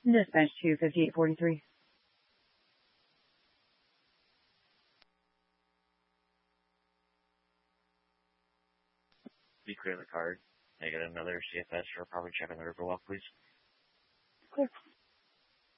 Dispatch 25843. Be clear the card. Can I get another CFS for a proper check on the Riverwalk, please? Clear.